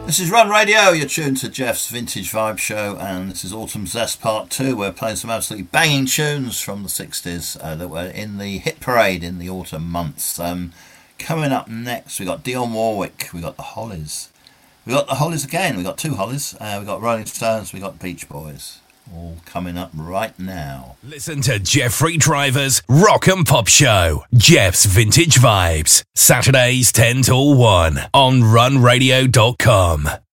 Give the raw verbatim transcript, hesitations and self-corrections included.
This is Run Radio, you're tuned to Jeff's Vintage Vibe Show, and this is Autumn Zest Part two. We're playing some absolutely banging tunes from the sixties uh, that were in the hit parade in the autumn months. Um, coming up next, we got Dionne Warwick, we got the Hollies. We got the Hollies again, we got two Hollies, uh, we got Rolling Stones, we got Beach Boys. All coming up right now. Listen to Jeffrey Driver's Rock and Pop Show, Jeff's Vintage Vibes, Saturdays ten till one on run radio dot com.